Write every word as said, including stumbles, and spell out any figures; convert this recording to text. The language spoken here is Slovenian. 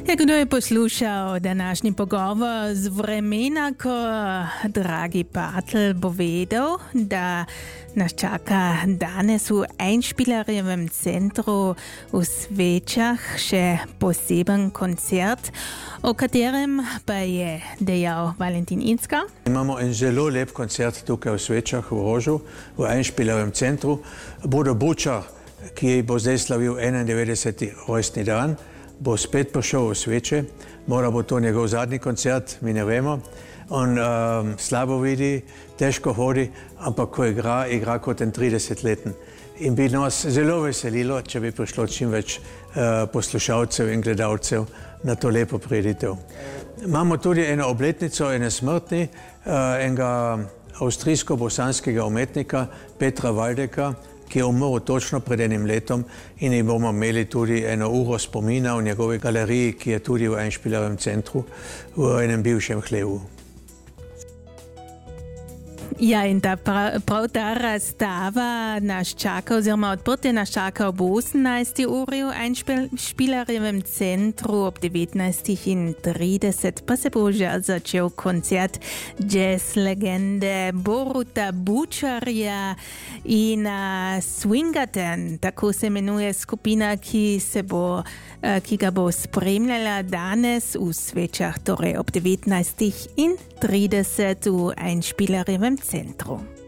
Kdo je poslušal današnji pogovor z vremena, ko dragi Bartl bo vedel, da nas čaka danes v Einspielerjevem centru v Svečah še poseben koncert, o katerem pa je dejal Valentin Incka. Imamo en zelo lep koncert tukaj v Svečah v Rožu, v Einspielerjevem centru. Bodo Bučar, ki bo zdaj slavil enaindevetdeseti rojstni dan, bo spet prišel v Sveče. Mora bo to njegov zadnji koncert, mi ne vemo. On um, slabo vidi, težko hodi, ampak ko igra, igra kot en tridesetleten. In bi nas zelo veselilo, če bi prišlo čim več uh, poslušalcev in gledalcev na to lepo prireditev. Imamo tudi eno obletnico, ene smrtni, uh, enega avstrijsko-bosanskega umetnika Petra Valdeka, ki je umrl točno pred enim letom in bomo imeli tudi eno uro spomina v njegovi galeriji, ki je tudi v Einspielerjevem centru v enem bivšem hlevu. Ja, in ta prav, prav ta razstava nas čaka, oziroma odprtje nas čaka ob osemnajsti uri v Einspielerjevem centru, ob devetnajstih trideset pa se bo že začel koncert jazz legende Boruta Bučarja in uh, Swingaten, tako se imenuje skupina, ki, se bo, uh, ki ga bo spremljala danes v Svečah, torej ob devetnajstih trideset v Einspielerjevem centru.